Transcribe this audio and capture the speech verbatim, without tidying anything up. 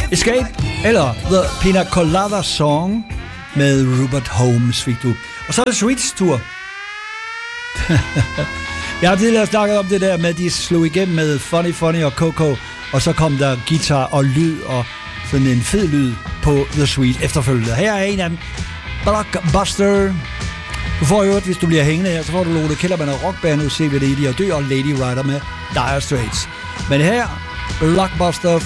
Escape eller The Pina Colada Song med Rupert Holmes fik du. Og så er det Sweets tur. Jeg har tidligere snakket om det der med, at de slog igennem med Funny Funny og Coco, og så kom der guitar og lyd og sådan en fed lyd på The Sweet efterfølgende. Her er en af dem, Blockbuster. Du får jo, hvis du bliver hængende her, så får du Lone Kellerman og rockbandet C V D, de og Dø og Lady Rider med Dire Straits. Men her, Blockbuster